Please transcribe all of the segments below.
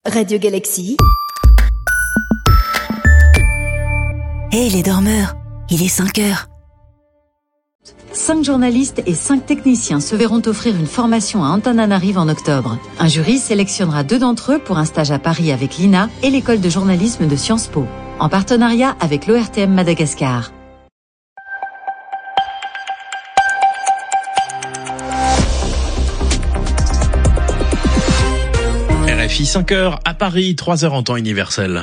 Radio Galaxy. Hé les dormeurs, il est 5 heures. 5 journalistes et 5 techniciens se verront offrir une formation à Antananarive en octobre. Un jury sélectionnera 2 d'entre eux pour un stage à Paris avec l'INA et l'école de journalisme de Sciences Po, en partenariat avec l'ORTM Madagascar. RFI 5h à Paris, 3h en temps universel.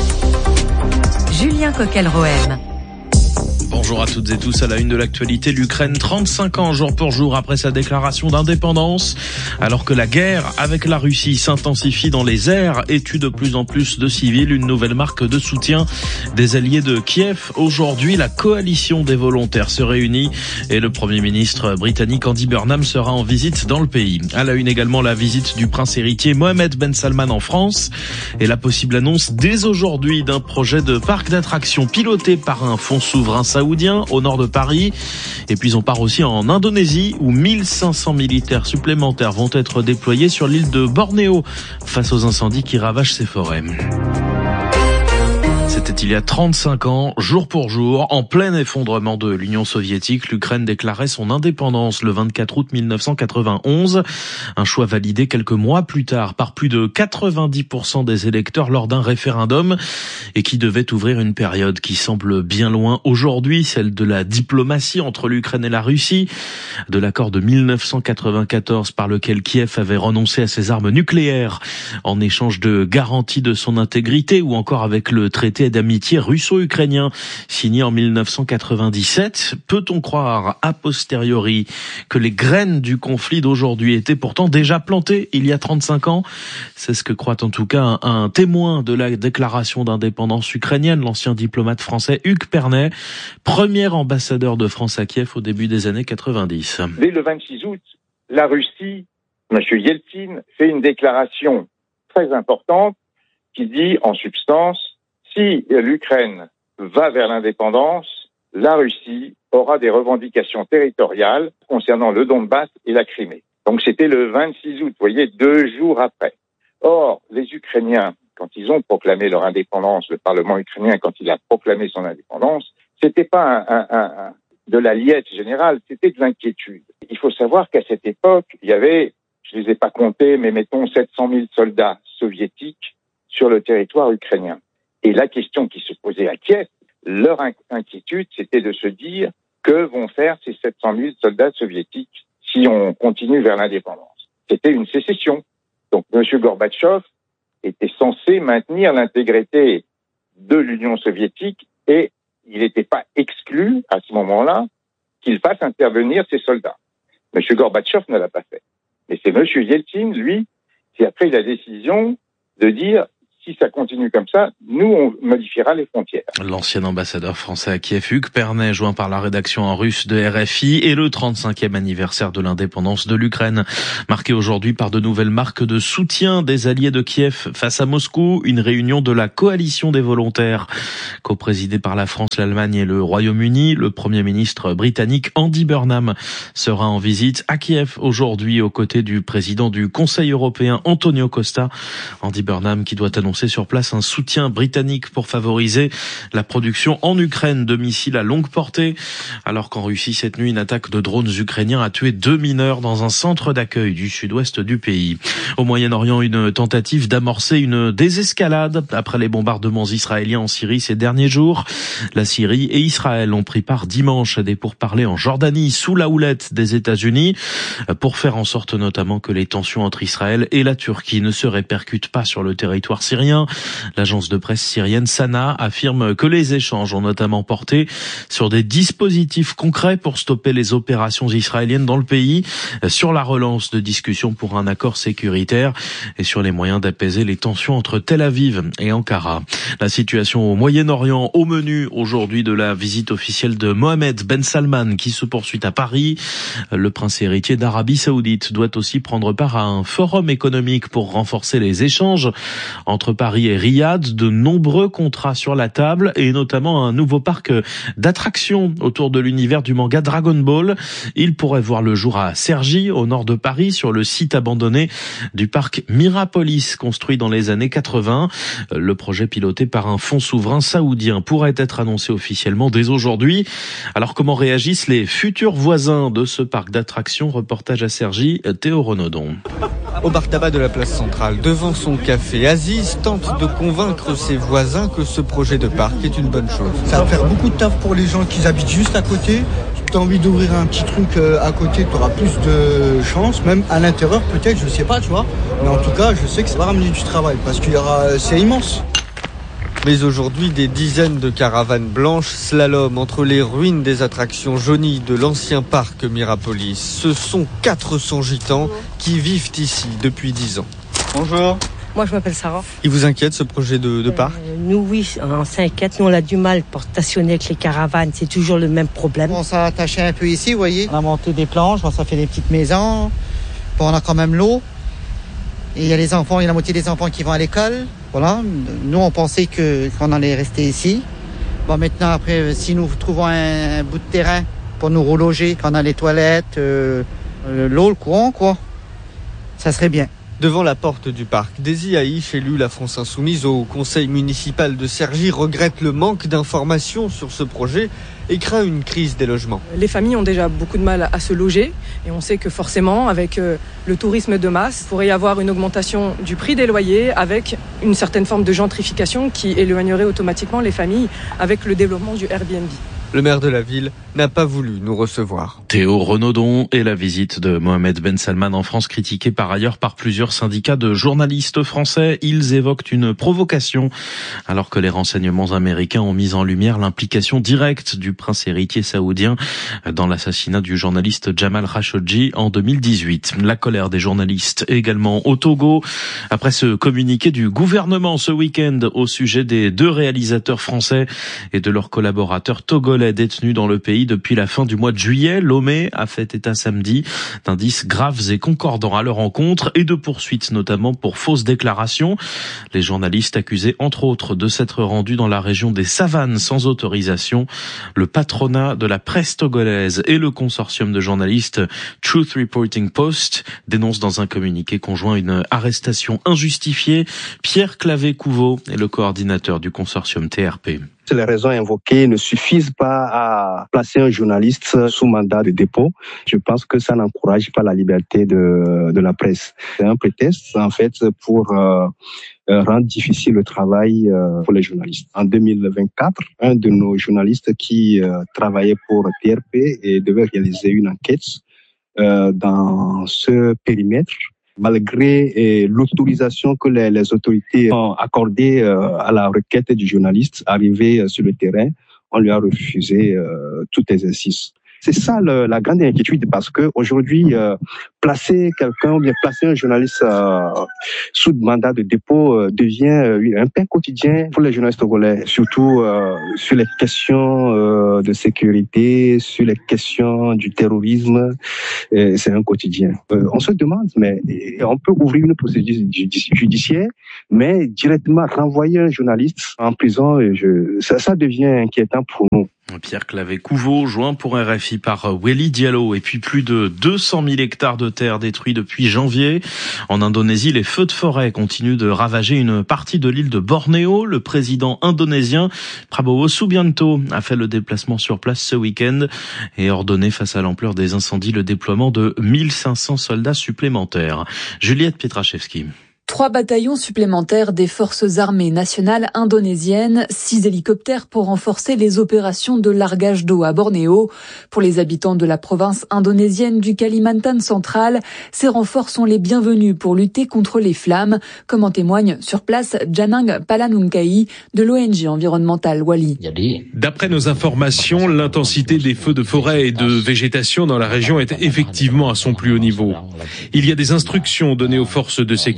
Julien Coquel-Rohem. Bonjour à toutes et tous, à la une de l'actualité, l'Ukraine, 35 ans jour pour jour après sa déclaration d'indépendance, alors que la guerre avec la Russie s'intensifie dans les airs et tue de plus en plus de civils, une nouvelle marque de soutien des alliés de Kiev. Aujourd'hui, la coalition des volontaires se réunit et le Premier ministre britannique Andy Burnham sera en visite dans le pays. À la une également, la visite du prince héritier Mohammed Ben Salman en France et la possible annonce dès aujourd'hui d'un projet de parc d'attractions piloté par un fonds souverain saoudien au nord de Paris. Et puis on part aussi en Indonésie où 1500 militaires supplémentaires vont être déployés sur l'île de Bornéo face aux incendies qui ravagent ces forêts. C'était il y a 35 ans, jour pour jour, en plein effondrement de l'Union soviétique, l'Ukraine déclarait son indépendance le 24 août 1991. Un choix validé quelques mois plus tard par plus de 90% des électeurs lors d'un référendum et qui devait ouvrir une période qui semble bien loin aujourd'hui, celle de la diplomatie entre l'Ukraine et la Russie, de l'accord de 1994 par lequel Kiev avait renoncé à ses armes nucléaires en échange de garanties de son intégrité ou encore avec le traité d'amitié russo-ukrainien signé en 1997. Peut-on croire a posteriori que les graines du conflit d'aujourd'hui étaient pourtant déjà plantées il y a 35 ans? C'est ce que croit en tout cas un témoin de la déclaration d'indépendance ukrainienne, l'ancien diplomate français Hugues Pernet, premier ambassadeur de France à Kiev au début des années 90. Dès le 26 août, la Russie, M. Yeltsin, fait une déclaration très importante qui dit en substance: si l'Ukraine va vers l'indépendance, la Russie aura des revendications territoriales concernant le Donbass et la Crimée. Donc c'était le 26 août, vous voyez, 2 jours après. Or, les Ukrainiens, quand ils ont proclamé leur indépendance, le Parlement ukrainien, quand il a proclamé son indépendance, c'était pas de la liette générale, c'était de l'inquiétude. Il faut savoir qu'à cette époque, il y avait, je les ai pas comptés, mais mettons 700 000 soldats soviétiques sur le territoire ukrainien. Et la question qui se posait à Kiev, leur inquiétude, c'était de se dire que vont faire ces 700 000 soldats soviétiques si on continue vers l'indépendance. C'était une sécession. Donc M. Gorbatchev était censé maintenir l'intégrité de l'Union soviétique et il n'était pas exclu à ce moment-là qu'il fasse intervenir ces soldats. M. Gorbatchev ne l'a pas fait. Mais c'est M. Yeltsin, lui, qui a pris la décision de dire: si ça continue comme ça, nous, on modifiera les frontières. L'ancien ambassadeur français à Kiev, Hugues Pernet, joint par la rédaction en russe de RFI, et le 35e anniversaire de l'indépendance de l'Ukraine, marqué aujourd'hui par de nouvelles marques de soutien des alliés de Kiev face à Moscou, une réunion de la coalition des volontaires, coprésidée par la France, l'Allemagne et le Royaume-Uni. Le Premier ministre britannique Andy Burnham sera en visite à Kiev aujourd'hui aux côtés du président du Conseil européen Antonio Costa. Andy Burnham qui doit annoncer sur place un soutien britannique pour favoriser la production en Ukraine de missiles à longue portée, alors qu'en Russie cette nuit une attaque de drones ukrainiens a tué 2 mineurs dans un centre d'accueil du sud-ouest du pays. Au Moyen-Orient, une tentative d'amorcer une désescalade après les bombardements israéliens en Syrie ces derniers jours. La Syrie et Israël ont pris part dimanche à des pourparlers en Jordanie sous la houlette des États-Unis pour faire en sorte notamment que les tensions entre Israël et la Turquie ne se répercutent pas sur le territoire syrien. L'agence de presse syrienne Sana affirme que les échanges ont notamment porté sur des dispositifs concrets pour stopper les opérations israéliennes dans le pays, sur la relance de discussions pour un accord sécuritaire et sur les moyens d'apaiser les tensions entre Tel Aviv et Ankara. La situation au Moyen-Orient au menu aujourd'hui de la visite officielle de Mohammed Ben Salman qui se poursuit à Paris. Le prince héritier d'Arabie Saoudite doit aussi prendre part à un forum économique pour renforcer les échanges entre entre Paris et Riyad. De nombreux contrats sur la table et notamment un nouveau parc d'attractions autour de l'univers du manga Dragon Ball. Il pourrait voir le jour à Cergy, au nord de Paris, sur le site abandonné du parc Mirapolis, construit dans les années 80. Le projet piloté par un fonds souverain saoudien pourrait être annoncé officiellement dès aujourd'hui. Alors comment réagissent les futurs voisins de ce parc d'attractions? Reportage à Cergy, Théo Renaudon. Au bar tabac de la place centrale, devant son café, Aziz tente de convaincre ses voisins que ce projet de parc est une bonne chose. Ça va faire beaucoup de taf pour les gens qui habitent juste à côté. Si tu as envie d'ouvrir un petit truc à côté, tu auras plus de chance. Même à l'intérieur, peut-être, je sais pas, tu vois. Mais en tout cas, je sais que ça va ramener du travail parce qu'il y aura, c'est immense. Mais aujourd'hui, des dizaines de caravanes blanches slalom entre les ruines des attractions jaunies de l'ancien parc Mirapolis. Ce sont 400 gitans qui vivent ici depuis 10 ans. Bonjour. Moi, je m'appelle Sarah. Il vous inquiète ce projet de parc? Nous, oui, on s'inquiète. Nous, on a du mal pour stationner avec les caravanes. C'est toujours le même problème. On s'est attaché un peu ici, vous voyez. On a monté des planches, ça fait des petites maisons. Bon, on a quand même l'eau. Et il y a les enfants, il y a la moitié des enfants qui vont à l'école. Voilà, nous on pensait qu'on allait rester ici. Bon, maintenant après, si nous trouvons un bout de terrain pour nous reloger, qu'on a les toilettes, l'eau, le courant, quoi, ça serait bien. Devant la porte du parc, Daisy Haïch, élue La France Insoumise au conseil municipal de Cergy, regrette le manque d'informations sur ce projet et craint une crise des logements. Les familles ont déjà beaucoup de mal à se loger et on sait que forcément, avec le tourisme de masse, il pourrait y avoir une augmentation du prix des loyers avec une certaine forme de gentrification qui éloignerait automatiquement les familles avec le développement du Airbnb. Le maire de la ville n'a pas voulu nous recevoir. Théo Renaudon et la visite de Mohamed Ben Salman en France, critiquée par ailleurs par plusieurs syndicats de journalistes français. Ils évoquent une provocation alors que les renseignements américains ont mis en lumière l'implication directe du prince héritier saoudien dans l'assassinat du journaliste Jamal Khashoggi en 2018. La colère des journalistes également au Togo après ce communiqué du gouvernement ce week-end au sujet des 2 réalisateurs français et de leurs collaborateurs togolais détenus dans le pays depuis la fin du mois de juillet. Lomé a fait état samedi d'indices graves et concordants à leur encontre et de poursuites notamment pour fausses déclarations. Les journalistes accusés entre autres de s'être rendus dans la région des Savanes sans autorisation. Le patronat de la presse togolaise et le consortium de journalistes Truth Reporting Post dénoncent dans un communiqué conjoint une arrestation injustifiée. Pierre Clavé-Couveau est le coordinateur du consortium TRP. Les raisons invoquées ne suffisent pas à placer un journaliste sous mandat de dépôt. Je pense que ça n'encourage pas la liberté de la presse. C'est un prétexte, en fait, pour rendre difficile le travail pour les journalistes. En 2024, un de nos journalistes qui travaillait pour TRP et devait réaliser une enquête dans ce périmètre, malgré l'autorisation que les autorités ont accordée à la requête du journaliste arrivé sur le terrain, on lui a refusé tout exercice. C'est ça la grande inquiétude parce que aujourd'hui placer quelqu'un ou bien placer un journaliste sous mandat de dépôt devient un pain quotidien pour les journalistes togolais, surtout sur les questions de sécurité, sur les questions du terrorisme. C'est un quotidien. On se demande, mais on peut ouvrir une procédure judiciaire, mais directement renvoyer un journaliste en prison, ça devient inquiétant pour nous. Pierre Clavé-Couveau, joint pour RFI par Welly Diallo. Et puis plus de 200 000 hectares de terre détruits depuis janvier. En Indonésie, les feux de forêt continuent de ravager une partie de l'île de Bornéo. Le président indonésien Prabowo Subianto a fait le déplacement sur place ce week-end et ordonné face à l'ampleur des incendies le déploiement de 1500 soldats supplémentaires. Juliette Pietraszewski. 3 bataillons supplémentaires des forces armées nationales indonésiennes, 6 hélicoptères pour renforcer les opérations de largage d'eau à Bornéo. Pour les habitants de la province indonésienne du Kalimantan central, ces renforts sont les bienvenus pour lutter contre les flammes, comme en témoigne sur place Janang Palanungkai de l'ONG environnementale Wali. D'après nos informations, l'intensité des feux de forêt et de végétation dans la région est effectivement à son plus haut niveau. Il y a des instructions données aux forces de sécurité,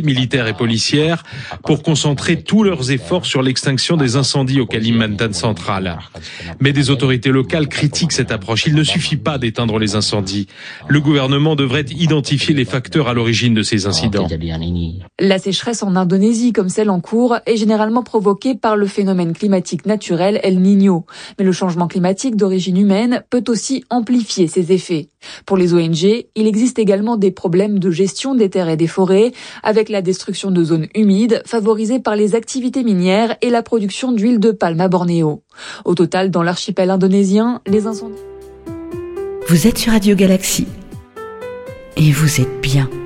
autorités militaires et policières pour concentrer tous leurs efforts sur l'extinction des incendies au Kalimantan central. Mais des autorités locales critiquent cette approche. Il ne suffit pas d'éteindre les incendies. Le gouvernement devrait identifier les facteurs à l'origine de ces incidents. La sécheresse en Indonésie, comme celle en cours, est généralement provoquée par le phénomène climatique naturel El Niño. Mais le changement climatique d'origine humaine peut aussi amplifier ses effets. Pour les ONG, il existe également des problèmes de gestion des terres et des forêts, avec la destruction de zones humides favorisées par les activités minières et la production d'huile de palme à Bornéo. Au total, dans l'archipel indonésien, les incendies... Vous êtes sur Radio Galaxy. Et vous êtes bien.